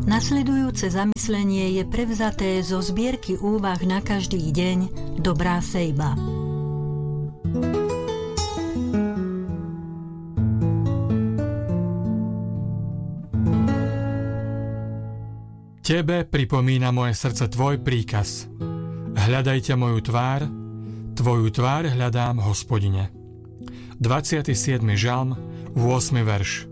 Nasledujúce zamyslenie je prevzaté zo zbierky úvah na každý deň Dobrá sejba. Tebe pripomína moje srdce tvoj príkaz. Hľadajte moju tvár, tvoju tvár hľadám, Hospodine. 27. žalm, 8. verš.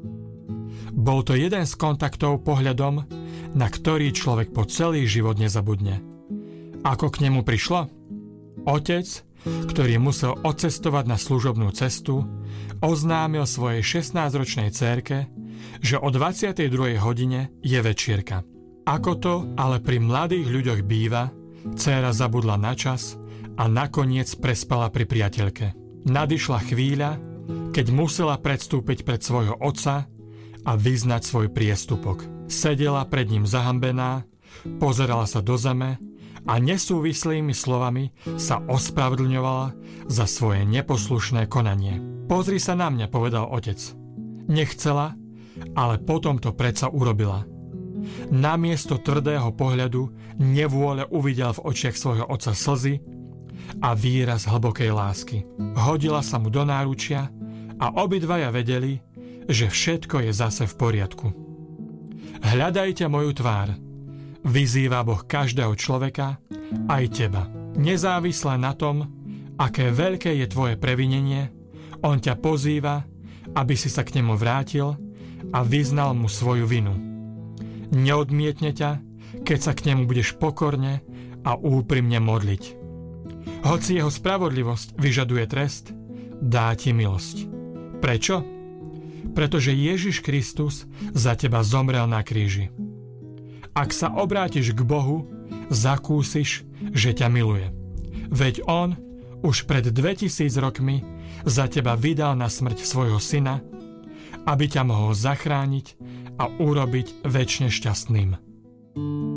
Bol to jeden z kontaktov pohľadom, na ktorý človek po celý život nezabudne. Ako k nemu prišlo? Otec, ktorý musel odcestovať na služobnú cestu, oznámil svojej 16-ročnej dcérke, že o 22. hodine je večierka. Ako to ale pri mladých ľuďoch býva, dcéra zabudla na čas a nakoniec prespala pri priateľke. Nadišla chvíľa, keď musela predstúpiť pred svojho otca a vyznať svoj priestupok. Sedela pred ním zahambená, pozerala sa do zeme a nesúvislými slovami sa ospravedlňovala za svoje neposlušné konanie. Pozri sa na mňa, povedal otec. Nechcela, ale potom to predsa urobila. Namiesto tvrdého pohľadu nevôle uvidel v očiach svojho otca slzy a výraz hlbokej lásky. Hodila sa mu do náručia a obidvaja vedeli, že všetko je zase v poriadku. Hľadajte moju tvár, vyzýva Boh každého človeka, aj teba. Nezávisle na tom, aké veľké je tvoje previnenie, on ťa pozýva, aby si sa k nemu vrátil a vyznal mu svoju vinu. Neodmietne ťa, keď sa k nemu budeš pokorne a úprimne modliť. Hoci jeho spravodlivosť vyžaduje trest, dá ti milosť. Prečo? Pretože Ježiš Kristus za teba zomrel na kríži. Ak sa obrátiš k Bohu, zakúsiš, že ťa miluje. Veď on už pred 2000 rokmi za teba vydal na smrť svojho syna, aby ťa mohol zachrániť a urobiť večne šťastným.